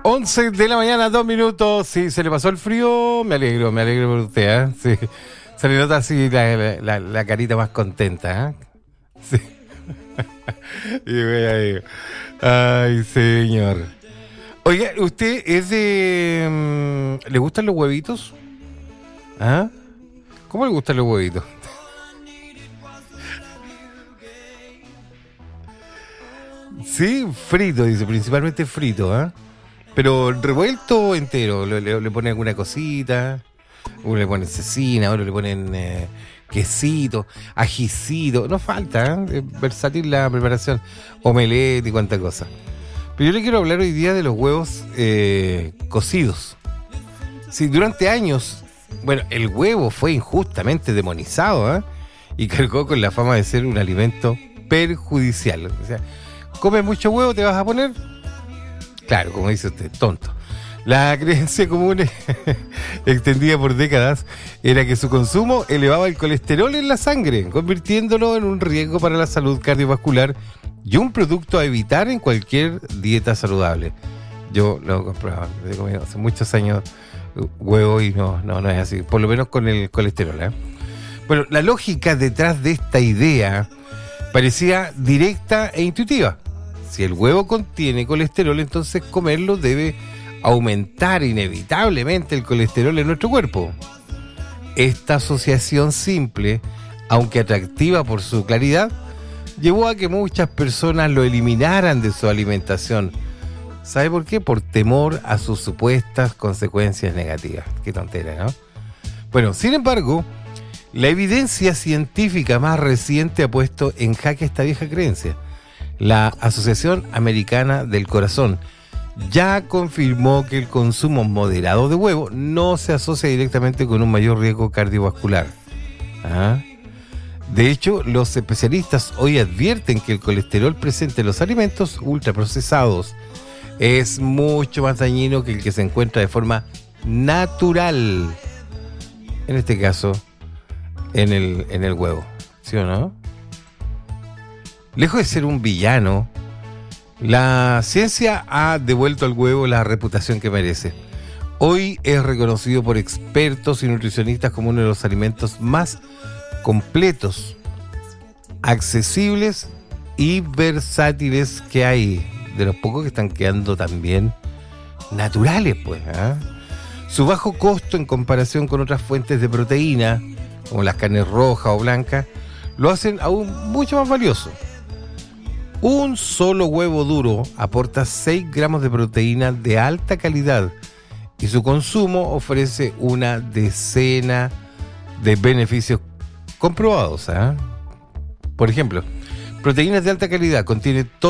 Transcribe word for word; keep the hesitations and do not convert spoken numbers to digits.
once de la mañana, dos minutos. Sí, se le pasó el frío. Me alegro, me alegro por usted, ¿eh? Sí. Se le nota así la, la, la carita más contenta, ¿eh? Sí. Y voy ahí. Ay, señor. Oiga, ¿usted es de... Um, ¿le gustan los huevitos? ¿Ah? ¿Cómo le gustan los huevitos? Sí, frito, dice, principalmente frito, ¿ah? ¿eh? Pero revuelto entero, le, le, le ponen alguna cosita, uno le ponen cecina, otro le ponen eh, quesito, ajicito, no falta, ¿eh? Es versátil la preparación, omelette y cuánta cosa. Pero yo le quiero hablar hoy día de los huevos eh, cocidos. Sí, durante años, bueno, el huevo fue injustamente demonizado, ¿eh? Y cargó con la fama de ser un alimento perjudicial. O sea, comes mucho huevo, te vas a poner... Claro, como dice usted, tonto. La creencia común extendida por décadas era que su consumo elevaba el colesterol en la sangre, convirtiéndolo en un riesgo para la salud cardiovascular y un producto a evitar en cualquier dieta saludable. Yo lo compraba, he comido hace muchos años huevo y no, no, no es así, por lo menos con el colesterol, ¿eh? Bueno, la lógica detrás de esta idea parecía directa e intuitiva. Si el huevo contiene colesterol, entonces comerlo debe aumentar inevitablemente el colesterol en nuestro cuerpo. Esta asociación simple, aunque atractiva por su claridad, llevó a que muchas personas lo eliminaran de su alimentación. ¿Sabe por qué? Por temor a sus supuestas consecuencias negativas. Qué tontera, ¿no? Bueno, sin embargo, la evidencia científica más reciente ha puesto en jaque esta vieja creencia. La Asociación Americana del Corazón ya confirmó que el consumo moderado de huevo no se asocia directamente con un mayor riesgo cardiovascular. ¿Ah? De hecho, los especialistas hoy advierten que el colesterol presente en los alimentos ultraprocesados es mucho más dañino que el que se encuentra de forma natural. En este caso, en el, en el huevo. ¿Sí o no? Lejos de ser un villano, la ciencia ha devuelto al huevo la reputación que merece. Hoy es reconocido por expertos y nutricionistas como uno de los alimentos más completos, accesibles y versátiles que hay. De los pocos que están quedando también naturales, pues, ¿eh? Su bajo costo en comparación con otras fuentes de proteína, como las carnes rojas o blancas, lo hacen aún mucho más valioso. Un solo huevo duro aporta seis gramos de proteína de alta calidad y su consumo ofrece una decena de beneficios comprobados, ¿eh? Por ejemplo, proteínas de alta calidad contiene todo